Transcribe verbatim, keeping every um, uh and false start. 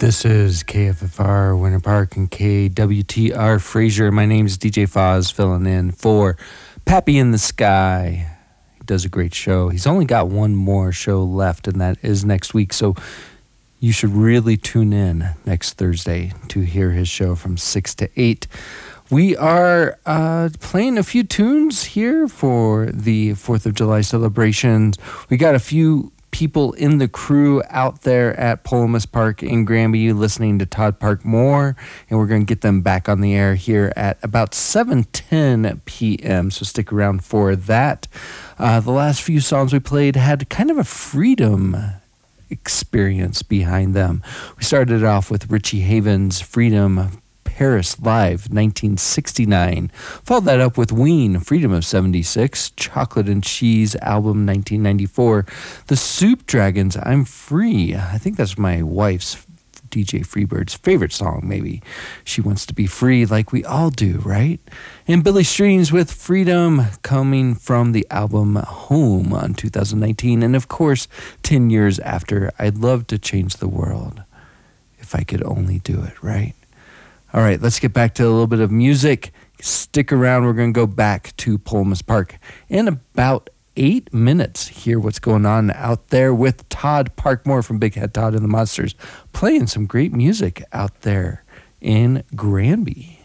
This is K F F R Winter Park and K W T R Fraser. My name is D J Foz, filling in for Pappy in the Sky. He does a great show. He's only got one more show left, and that is next week. So you should really tune in next Thursday to hear his show from six to eight. We are uh, playing a few tunes here for the fourth of July celebrations. We got a few people in the crew out there at Polomus Park in Granby listening to Todd Park Moore, and we're going to get them back on the air here at about seven ten p.m., so stick around for that. Uh, the last few songs we played had kind of a freedom experience behind them. We started off with Richie Havens' Freedom Paris Live, nineteen sixty-nine. Followed that up with Ween, Freedom of seventy-six, Chocolate and Cheese album, nineteen ninety-four. The Soup Dragons, I'm Free. I think that's my wife's, D J Freebird's, favorite song, maybe. She wants to be free like we all do, right? And Billy Streams with Freedom, coming from the album Home on two thousand nineteen. And of course, ten years after, I'd love to change the world if I could only do it, right? All right, let's get back to a little bit of music. Stick around. We're going to go back to Polomus Park in about eight minutes. Hear what's going on out there with Todd Parkmore from Big Head Todd and the Monsters, playing some great music out there in Granby.